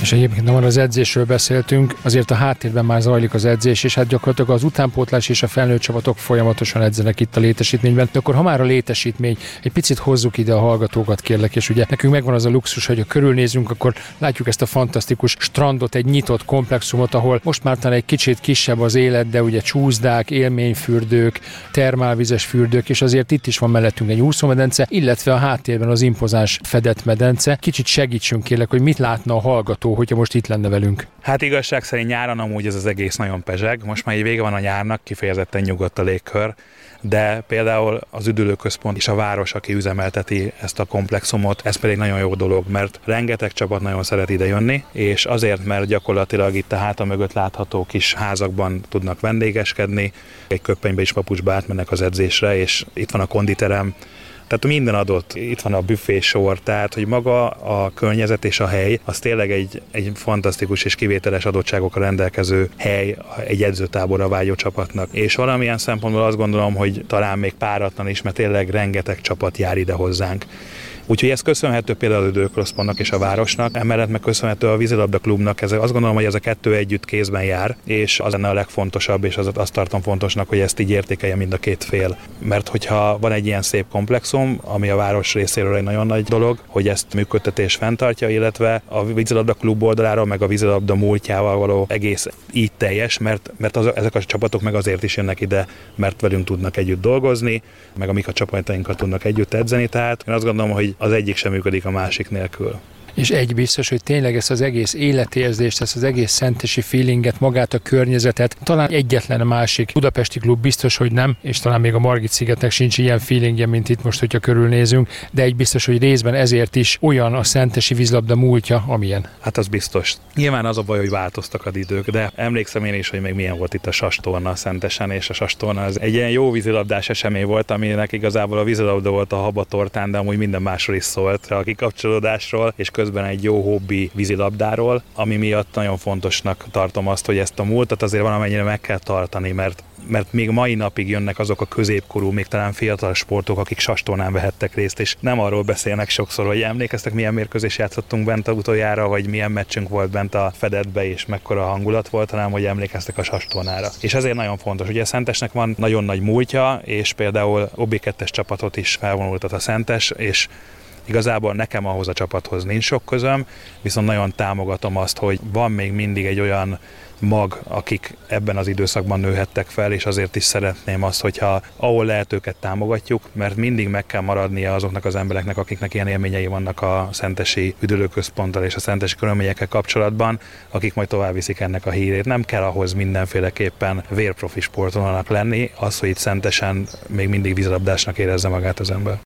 És egyébként már az edzésről beszéltünk, azért a háttérben már zajlik az edzés, és hát gyakorlatilag az utánpótlás és a felnőtt csapatok folyamatosan edzenek itt a létesítményben. De akkor ha már a létesítmény, egy picit hozzuk ide a hallgatókat, kérlek, és ugye nekünk megvan az a luxus, hogy ha körülnézünk, akkor látjuk ezt a fantasztikus strandot, egy nyitott komplexumot, ahol most már talán egy kicsit kisebb az élet, de ugye csúszdák, élményfürdők, termálvizes fürdők, és azért itt is van mellettünk egy úszómedence, illetve a háttérben az impozáns fedett medence. Kicsit segítsünk, kérlek, hogy mit látna a hallgató, hogyha most itt lenne velünk. Hát igazság szerint nyáron amúgy ez az egész nagyon pezseg. Most már így vége van a nyárnak, kifejezetten nyugodt a légkör, de például az üdülőközpont és a város, aki üzemelteti ezt a komplexumot, ez pedig nagyon jó dolog, mert rengeteg csapat nagyon szeret ide jönni, és azért, mert gyakorlatilag itt a háta mögött látható kis házakban tudnak vendégeskedni, egy köppenybe is papucsba átmennek az edzésre, és itt van a konditerem, tehát minden adott, itt van a büfésor, tehát hogy maga a környezet és a hely, az tényleg egy fantasztikus és kivételes adottságokkal rendelkező hely egy edzőtáborra vágyó csapatnak. És valamilyen szempontból azt gondolom, hogy talán még páratlan is, mert tényleg rengeteg csapat jár ide hozzánk. Úgyhogy ez köszönhető például az üdülőközpontnak és a városnak, emellett meg köszönhető a vízilabda klubnak. Azt gondolom, hogy ez a kettő együtt kézben jár, és az lenne a legfontosabb, és azt tartom fontosnak, hogy ezt így értékelje mind a két fél. Mert hogyha van egy ilyen szép komplexum, ami a város részéről egy nagyon nagy dolog, hogy ezt működtetés fenntartja, illetve a vízilabda klub oldaláról, meg a vízilabda múltjával való egész így teljes, mert ezek a csapatok meg azért is jönnek ide, mert velünk tudnak együtt dolgozni, meg a mi csapatainkkal tudnak együtt edzeni, tehát én azt gondolom, hogy az egyik sem működik a másik nélkül. És egy biztos, hogy tényleg ezt az egész életérzést, ezt az egész szentesi feelinget, magát a környezetet, talán egyetlen másik budapesti klub biztos, hogy nem, és talán még a Margit-szigetnek sincs ilyen feelingje, mint itt most, hogyha körülnézünk, de egy biztos, hogy részben ezért is olyan a szentesi vízilabda múltja, amilyen. Hát az biztos. Nyilván az a baj, hogy változtak az idők, de emlékszem én is, hogy még milyen volt itt a Sastorna Szentesen, és a Sastorna az egy ilyen jó vízilabdás esemény volt, aminek igazából a vízilabda volt a habatortán, de amúgy minden másról is szólt, a kikapcsolódásról, és közben egy jó hobbi vízilabdáról, ami miatt nagyon fontosnak tartom azt, hogy ezt a múltat azért valamennyire meg kell tartani, mert még mai napig jönnek azok a középkorú, még talán fiatal sportok, akik Sastornán vehettek részt, és nem arról beszélnek sokszor, hogy emlékeztek, milyen mérkőzés játszottunk bent utoljára, vagy milyen meccsünk volt bent a Fedetbe, és mekkora hangulat volt, hanem hogy emlékeztek a Sastornára. És ezért nagyon fontos, ugye a Szentesnek van nagyon nagy múltja, és például OB2-es csapatot is felvonultat a Szentes, és igazából nekem ahhoz a csapathoz nincs sok közöm, viszont nagyon támogatom azt, hogy van még mindig egy olyan mag, akik ebben az időszakban nőhettek fel, és azért is szeretném azt, hogyha ahol lehet őket támogatjuk, mert mindig meg kell maradnia azoknak az embereknek, akiknek ilyen élményei vannak a szentesi üdülőközponttal és a szentesi körülményekkel kapcsolatban, akik majd tovább viszik ennek a hírét. Nem kell ahhoz mindenféleképpen vérprofi sportolónak lenni, az, hogy itt Szentesen még mindig vízilabdásnak érezze magát az ember.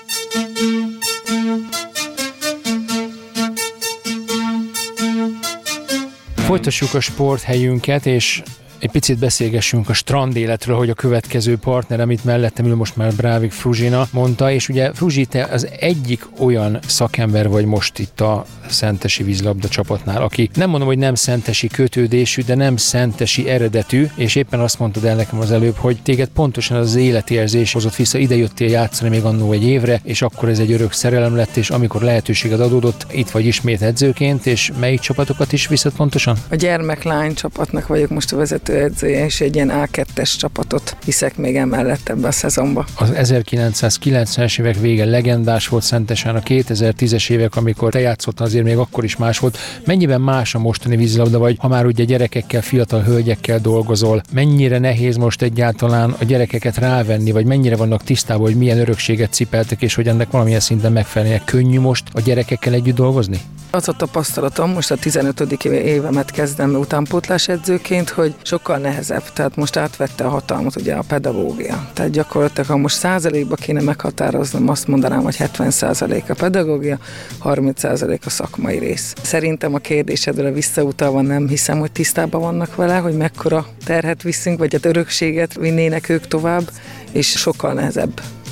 Folytassuk a sporthelyünket, és egy picit beszélgessünk a strandéletről, hogy a következő partner, amit mellettem ül, most már Brávik Fruzsina mondta, és ugye Fruzsi, te az egyik olyan szakember vagy most itt a szentesi vízilabda csapatnál, aki nem mondom, hogy nem szentesi kötődésű, de nem szentesi eredetű, és éppen azt mondtad el nekem az előbb, hogy téged pontosan az életérzés hozott vissza, ide jöttél játszani még annó egy évre, és akkor ez egy örök szerelem lett, és amikor lehetőséged adódott, itt vagy ismét edzőként, és melyik csapatokat is viszed pontosan? A gyermeklány csapatnak vagyok most a vezetőedzője, és egy ilyen A2-es csapatot viszek még emellett ebbe a szezonba. Az 1990-es évek vége legendás volt Szentesen, a 2010-es évek, amikor te játszottál, azért még akkor is más volt. Mennyiben más a mostani vízilabda, vagy ha már ugye gyerekekkel, fiatal hölgyekkel dolgozol, mennyire nehéz most egyáltalán a gyerekeket rávenni, vagy mennyire vannak tisztában, hogy milyen örökséget cipeltek, és hogy ennek valamilyen szinten megfelelnie? Könnyű most a gyerekekkel együtt dolgozni? Az a tapasztalatom, most a 15. évemet kezdem utánpótlás edzőként, hogy sokkal nehezebb. Tehát most átvette a hatalmat ugye a pedagógia. Tehát gyakorlatilag, ha most százalékba kéne meghatároznom, azt mondanám, hogy 70% a pedagógia, 30% a szakmai rész. Szerintem a kérdésedre visszautalva nem hiszem, hogy tisztában vannak vele, hogy mekkora terhet viszünk, vagy hát örökséget vinnének ők tovább, és sokkal nehezebb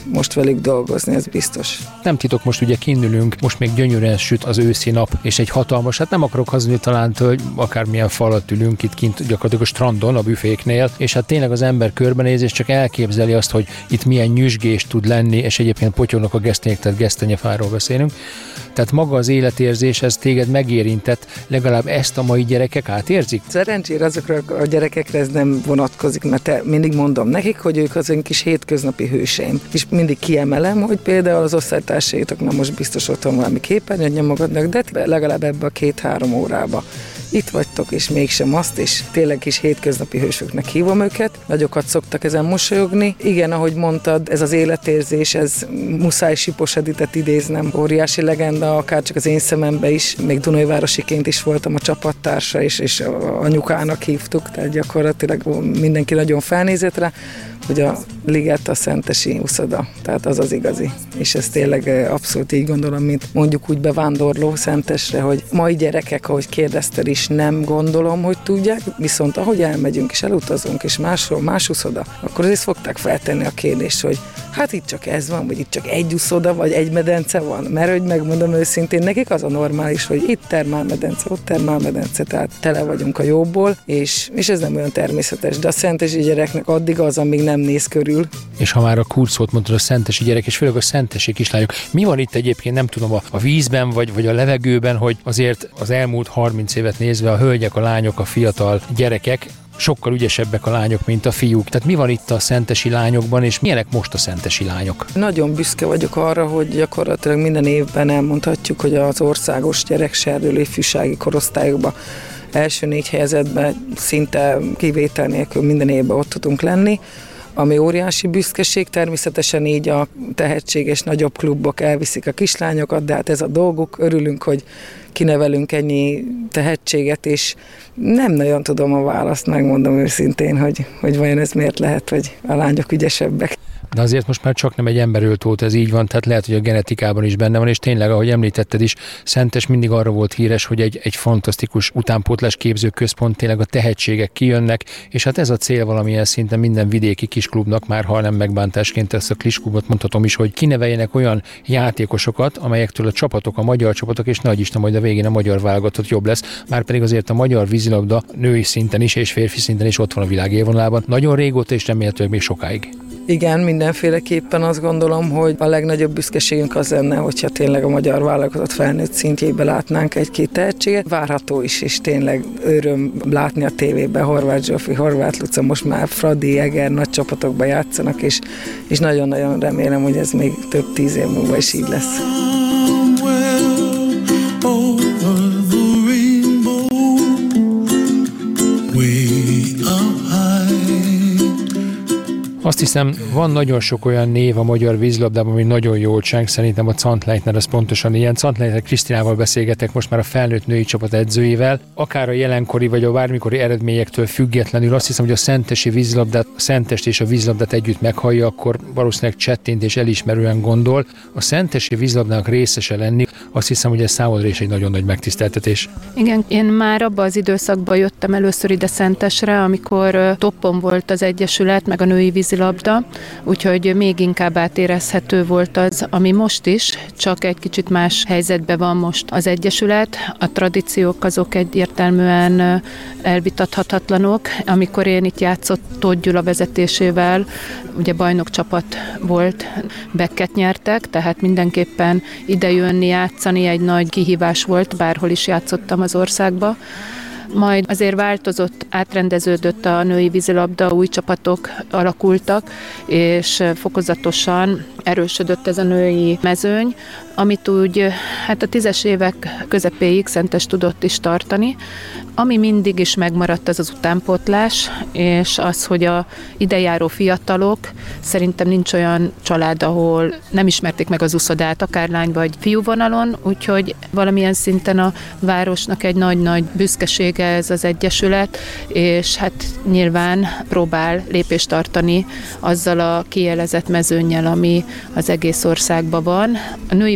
most velük dolgozni, ez biztos. Nem titok, most ugye kinnülünk, most még gyönyörűen süt az őszi nap, és egy hatalmas, hát nem akarok hazudni talán, hogy akármilyen falat ülünk itt kint gyakorlatilag a strandon, a büféknél, és hát tényleg az ember körbenéz, és csak elképzeli azt, hogy itt milyen nyüzsgés tud lenni, és egyébként potyognak a gesztenyek, tehát gesztenyefáról beszélünk. Tehát maga az életérzés, ez téged megérintett, legalább ezt a mai gyerekek átérzik? Szerencsére azokra a gyerekekre ez nem vonatkozik, mert mindig mondom nekik, hogy ők az én kis hétköznapi hőseim. És mindig kiemelem, hogy például az osztálytársaitoknak most biztos otthon valami képernyőt nyomogatnak, de legalább ebbe a 2-3 órába itt vagytok, és mégsem azt, és tényleg kis hétköznapi hősöknek hívom őket. Nagyokat szoktak ezen mosolyogni. Igen, ahogy mondtad, ez az életérzés, ez muszáj Sipos Editet idéznem. Óriási legenda, akár csak az én szemembe is. Még Dunajvárosiként is voltam a csapattársa, és anyukának hívtuk, tehát gyakorlatilag mindenki nagyon felnézett rá, hogy a Liget a szentesi uszoda, tehát az az igazi. És ez tényleg abszolút így gondolom, mint mondjuk úgy bevándorló Szentesre, hogy mai gyerekek, ahogy kérdezted is, nem gondolom, hogy tudják, viszont ahogy elmegyünk és elutazunk, és másról más uszoda, akkor azért fogták feltenni a kérdést, hogy hát itt csak ez van, vagy itt csak egy uszoda, vagy egy medence van. Mert hogy megmondom őszintén, nekik az a normális, hogy itt termálmedence, ott termálmedence, tehát tele vagyunk a jóból, és ez nem olyan természetes. De a szentesi gyereknek addig az, amíg nem néz körül. És ha már a kulcsszót mondtad, a szentesi gyerek, és főleg a szentesi kislányok, mi van itt egyébként, nem tudom, a vízben, vagy a levegőben, hogy azért az elmúlt 30 évet nézve a hölgyek, a lányok, a fiatal gyerekek sokkal ügyesebbek a lányok, mint a fiúk. Tehát mi van itt a szentesi lányokban, és milyenek most a szentesi lányok? Nagyon büszke vagyok arra, hogy gyakorlatilag minden évben elmondhatjuk, hogy az országos gyerekserdülő ifjúsági korosztályokban első 4 helyezettben szinte kivétel nélkül minden évben ott tudunk lenni, ami óriási büszkeség, természetesen így a tehetséges nagyobb klubok elviszik a kislányokat, de hát ez a dolguk, örülünk, hogy kinevelünk ennyi tehetséget, és nem nagyon tudom a választ, megmondom őszintén, hogy vajon ez miért lehet, hogy a lányok ügyesebbek. De azért most már csak nem egy emberöltót, ez így van, tehát lehet, hogy a genetikában is benne van, és tényleg, ahogy említetted is, Szentes mindig arra volt híres, hogy egy fantasztikus utánpótlás képző központ, tényleg a tehetségek kijönnek, és hát ez a cél valamilyen szinten minden vidéki kisklubnak, már ha nem megbántásként ezt a kisklubot mondhatom is, hogy kineveljenek olyan játékosokat, amelyektől a csapatok, a magyar csapatok, és nagy Isten, majd a végén a magyar válogatott jobb lesz, már pedig azért a magyar vízilabda női szinten is, és férfi szinten is ott van a világ élvonalában. Nagyon régóta, és remélhetőleg még sokáig. Igen, mindenféleképpen azt gondolom, hogy a legnagyobb büszkeségünk az lenne, hogyha tényleg a magyar válogatott felnőtt szintjébe látnánk egy-két tehetséget. Várható is, és tényleg öröm látni a tévében Horváth Zsófi, Horváth Luca, most már Fradi, Eger nagy csapatokban játszanak, és nagyon-nagyon remélem, hogy ez még több 10 év múlva is így lesz. Azt hiszem, van nagyon sok olyan név a magyar vízilabdában, ami nagyon jól cseng. Szerintem a Cantleitner az pontosan ilyen. Cantleitner Krisztinával beszélgetek most már a felnőtt női csapat edzőjével. Akár a jelenkori vagy a bármikori eredményektől függetlenül azt hiszem, hogy a szentesi vízilabdát, a Szentest és a vízilabdát együtt meghallja, akkor valószínűleg csettint és elismerően gondol. A szentesi vízilabdának részese lenni, azt hiszem, hogy ez számodra is egy nagyon nagy megtiszteltetés. Igen, én már abban az időszakban jöttem először ide Szentesre, amikor toppon volt az egyesület, meg a női vízilabda, úgyhogy még inkább átérezhető volt az, ami most is, csak egy kicsit más helyzetben van most az egyesület. A tradíciók azok egyértelműen elvitathatatlanok. Amikor én itt játszott Tóth Gyula vezetésével, ugye bajnokcsapat volt, Becket nyertek, tehát mindenképpen idejönni, játszani egy nagy kihívás volt, bárhol is játszottam az országba. Majd azért változott, átrendeződött a női vízilabda, új csapatok alakultak, és fokozatosan erősödött ez a női mezőny, amit úgy hát a 10-es évek közepéig Szentes tudott is tartani. Ami mindig is megmaradt, az az utánpótlás, és az, hogy a idejáró fiatalok, szerintem nincs olyan család, ahol nem ismerték meg az uszodát, akár lány vagy fiú vonalon, úgyhogy valamilyen szinten a városnak egy nagy-nagy büszkesége ez az egyesület, és hát nyilván próbál lépést tartani azzal a kielezett mezőnnyel, ami az egész országban van. A női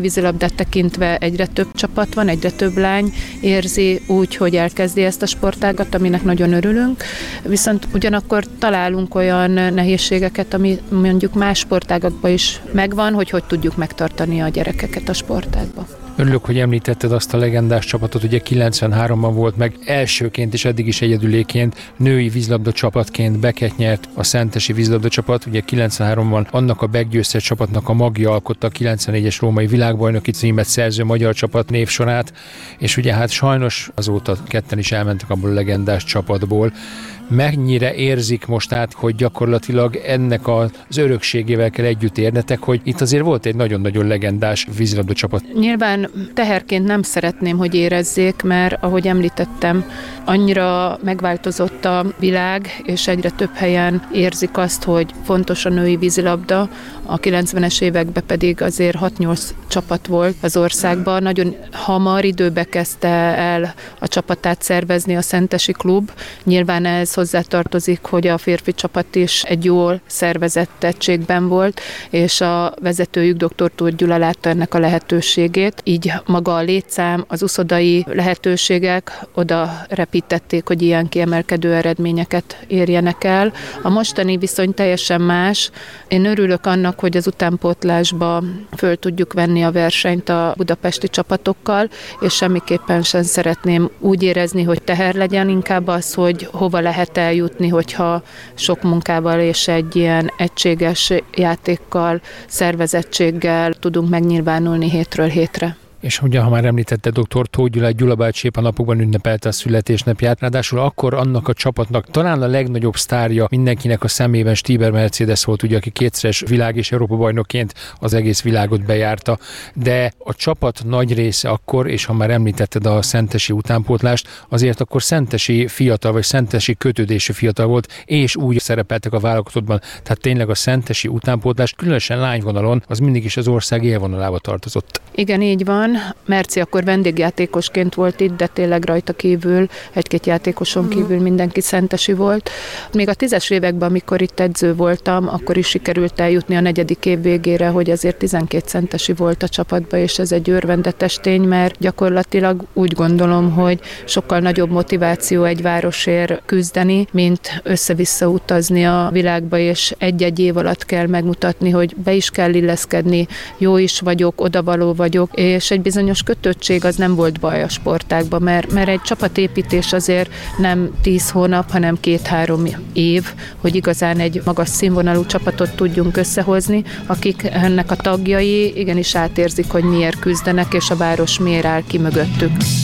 vízilabdát tekintve egyre több csapat van, egyre több lány érzi úgy, hogy elkezdi ezt a sportágat, aminek nagyon örülünk. Viszont ugyanakkor találunk olyan nehézségeket, ami mondjuk más sportágakban is megvan, hogy tudjuk megtartani a gyerekeket a sportágba. Örülök, hogy említetted azt a legendás csapatot, ugye 93-ban volt meg elsőként és eddig is egyedüléként női vízilabda csapatként Beket nyert a szentesi vízilabda csapat. Ugye 93-ban annak a meggyőztes csapatnak a magja alkotta a 94-es római világbajnoki címet szerző magyar csapat névsorát, és ugye hát sajnos azóta ketten is elmentek abból a legendás csapatból. Mennyire érzik most át, hogy gyakorlatilag ennek az örökségével kell együtt érnetek, hogy itt azért volt egy nagyon-nagyon legendás vízilabda csapat? Nyilván teherként nem szeretném, hogy érezzék, mert ahogy említettem, annyira megváltozott a világ, és egyre több helyen érzik azt, hogy fontos a női vízilabda. A 90-es években pedig azért 6-8 csapat volt az országban. Nagyon hamar időbe kezdte el a csapatát szervezni a szentesi klub. Nyilván ez hozzátartozik, hogy a férfi csapat is egy jól szervezett egységben volt, és a vezetőjük dr. Tóth Gyula látta ennek a lehetőségét. Így maga a létszám, az uszodai lehetőségek oda repítették, hogy ilyen kiemelkedő eredményeket érjenek el. A mostani viszony teljesen más. Én örülök annak, hogy az utánpótlásba föl tudjuk venni a versenyt a budapesti csapatokkal, és semmiképpen sem szeretném úgy érezni, hogy teher legyen, inkább az, hogy hova lehet eljutni, hogyha sok munkával és egy ilyen egységes játékkal, szervezettséggel tudunk megnyilvánulni hétről hétre. És ugye, ha már említette dr. Tóth Gyula, Gyula bácsi épp a napokban ünnepelte a születésnapját, ráadásul akkor annak a csapatnak talán a legnagyobb sztárja mindenkinek a szemében Stieber Mercedes volt, ugye, aki kétszeres világ- és Európa-bajnokként az egész világot bejárta, de a csapat nagy része akkor, és ha már említetted a szentesi utánpótlást, azért akkor szentesi fiatal, vagy szentesi kötődésű fiatal volt, és úgy szerepeltek a válogatottban, tehát tényleg a szentesi utánpótlás, különösen lányvonalon, az mindig is az ország élvonalába tartozott. Igen, így van. Merci akkor vendégjátékosként volt itt, de tényleg rajta kívül, egy-két játékoson kívül mindenki szentesi volt. Még a 10-es években, amikor itt edző voltam, akkor is sikerült eljutni a 4. év végére, hogy azért 12 szentesi volt a csapatban, és ez egy örvendetes tény, mert gyakorlatilag úgy gondolom, hogy sokkal nagyobb motiváció egy városért küzdeni, mint össze-vissza utazni a világba, és egy-egy év alatt kell megmutatni, hogy be is kell illeszkedni, jó is vagyok, odavaló vagyok, és egy bizonyos kötöttség az nem volt baj a sportágban, mert egy csapatépítés azért nem 10 hónap, hanem 2-3 év, hogy igazán egy magas színvonalú csapatot tudjunk összehozni, akik ennek a tagjai igenis átérzik, hogy miért küzdenek, és a város miért áll ki mögöttük.